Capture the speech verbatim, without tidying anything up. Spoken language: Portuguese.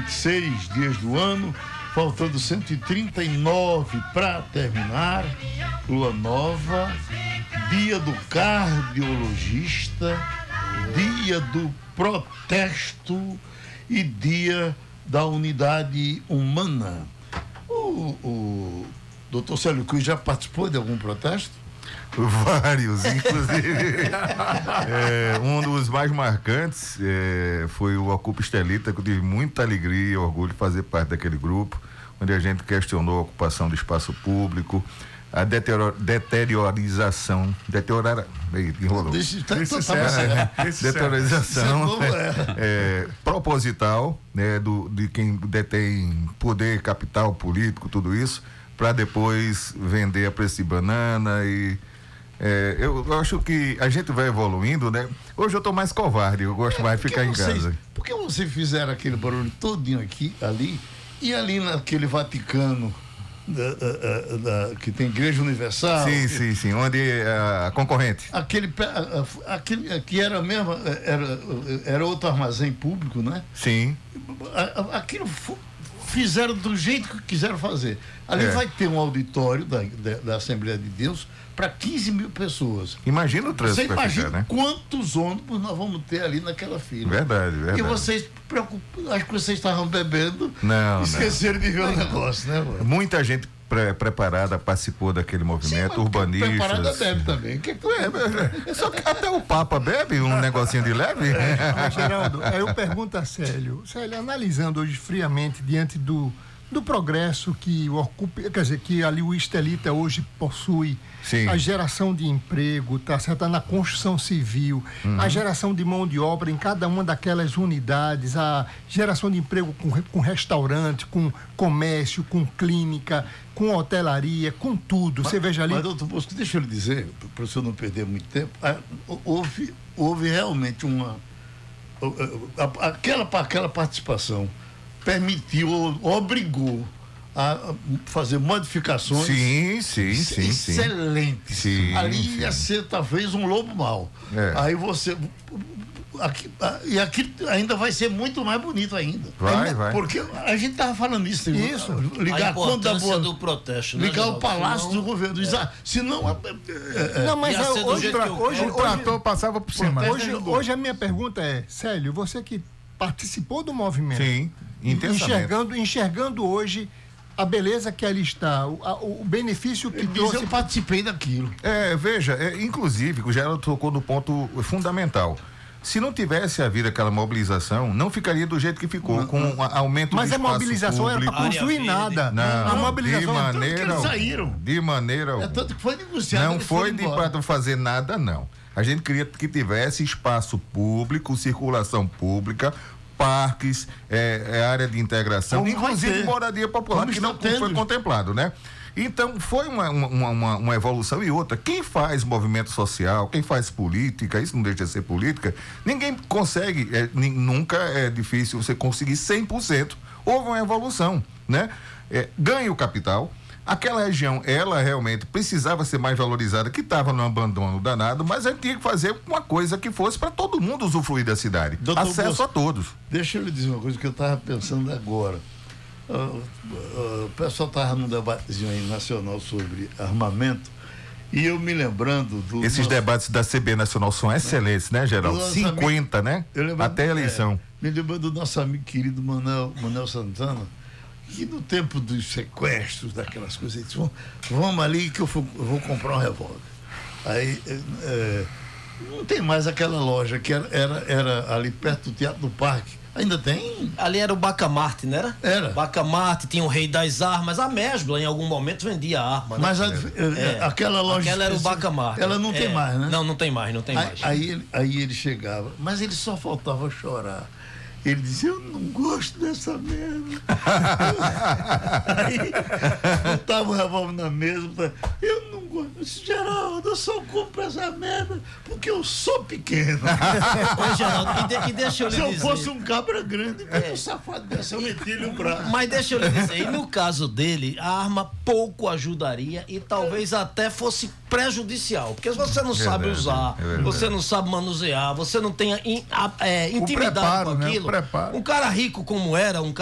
vinte e seis dias do ano, faltando cento e trinta e nove para terminar. Lua nova, dia do cardiologista, dia do protesto e dia da unidade humana. O, o doutor Célio Cruz já participou de algum protesto? Vários, inclusive. é, um dos mais marcantes é, foi o Ocupa Estelita, que eu tive muita alegria e orgulho de fazer parte daquele grupo, onde a gente questionou a ocupação do espaço público, a deterior, deteriorização, deteriora, enrolou. Deixa, tá, Esse tá, é, tá, deteriorização é, é, proposital, né, do, de quem detém poder, capital político, tudo isso, para depois vender a preço de banana e é, eu, eu acho que a gente vai evoluindo, né? Hoje eu tô mais covarde, eu gosto é, mais de ficar em vocês, casa. Por que vocês fizeram aquele barulho todinho aqui, ali, e ali naquele Vaticano, da, da, da, que tem Igreja Universal? Sim, que, sim, sim, onde a, a concorrente. Aquele, aquele que era mesmo, era, era outro armazém público, né? Sim. Aquilo fizeram do jeito que quiseram fazer. Ali é. vai ter um auditório da, da, da Assembleia de Deus para quinze mil pessoas. Imagina o trânsito. Você imagina ficar, né? quantos ônibus nós vamos ter ali naquela fila. Verdade, verdade. E vocês, acho que vocês estavam bebendo, não, esqueceram não. de ver o negócio, né, mano? Muita gente pre preparada participou daquele movimento, sim, urbanistas. Preparada bebe também. Que que é, é, só que até o Papa bebe um negocinho de leve. É, mas, Geraldo, aí eu pergunto a Célio, Célio, analisando hoje friamente diante do do progresso que o Ocupa, quer dizer, que ali o Estelita hoje possui, sim, a geração de emprego, tá certo? Na construção civil, uhum, a geração de mão de obra em cada uma daquelas unidades, a geração de emprego com, com restaurante, com comércio, com clínica, com hotelaria, com tudo. Você veja ali. Mas, doutor Bosco, deixa eu lhe dizer, para o senhor não perder muito tempo, houve, houve realmente uma. Aquela, aquela participação permitiu, obrigou a fazer modificações. Sim, sim, sim. Excelentes. Sim, ali sim. ia ser talvez um lobo mau. É. Aí você. Aqui, e aqui ainda vai ser muito mais bonito ainda. Vai, ainda, vai. Porque a gente estava falando isso. Isso. Ligar a importância do protesto. Né, ligar o palácio senão, do governo. É. Senão. É, não, mas é, hoje, hoje, o trator passava por cima. Hoje, hoje a minha pergunta é, Célio, você que participou do movimento. Sim, intensamente. Enxergando, enxergando hoje a beleza que ali está, o, a, o benefício que Ele trouxe. Eu participei daquilo. É, veja, é, inclusive, o Geraldo tocou no ponto fundamental. Se não tivesse havido aquela mobilização, não ficaria do jeito que ficou, não, com não. Um aumento mas do espaço público. Mas a mobilização era para construir nada. Não, a mobilização de maneira, é tanto que eles saíram. De maneira é tanto que foi negociado. Não foi de para fazer nada, não. A gente queria que tivesse espaço público, circulação pública, parques, é, é área de integração, como inclusive moradia popular, como que não tendo. Foi contemplado, né? Então, foi uma, uma, uma, uma evolução. E outra, quem faz movimento social, quem faz política, isso não deixa de ser política, ninguém consegue, é, nunca é difícil você conseguir cem por cento. Houve uma evolução, né? É, ganha o capital. Aquela região, ela realmente precisava ser mais valorizada, que estava no abandono danado, mas a gente tinha que fazer uma coisa que fosse para todo mundo usufruir da cidade. Doutor Acesso Bosco, a todos. Deixa eu lhe dizer uma coisa que eu estava pensando agora. Uh, uh, o pessoal estava num debatezinho aí nacional sobre armamento, e eu me lembrando do. Esses nosso... debates da C B Nacional são excelentes, né, Geraldo? cinquenta, amigo, né? Lembro, até a eleição. É, me lembrando do nosso amigo querido Manuel, Manuel Santana, que no tempo dos sequestros, daquelas coisas, ele disse, vamos, vamos ali que eu vou, eu vou comprar um revólver. Aí é, não tem mais aquela loja que era, era, era ali perto do Teatro do Parque. Ainda tem? Ali era o Bacamarte, não era? Era. Bacamarte, tinha o Rei das Armas, a Mesbla em algum momento vendia arma, né? Mas a, é, aquela loja... Aquela era o Bacamarte. Ela não é. tem mais, né? Não, não tem mais, não tem aí, mais. Aí ele, aí ele chegava, mas ele só faltava chorar. Ele dizia, eu não gosto dessa merda. Aí botava o revólver na mesa, eu não gosto. Eu disse, Geraldo, eu só compro essa merda porque eu sou pequeno. Ô, Geraldo, e, de, e deixa eu lhe Se dizer... Se eu fosse um cabra grande, é. um safado desse, eu metia-lhe o braço. Mas deixa eu lhe dizer, e no caso dele, a arma pouco ajudaria e talvez até fosse prejudicial, porque você não é sabe verdade, usar, é você não sabe manusear, você não tem in, a, é, intimidade preparo, com aquilo. Né? Um cara rico como era, um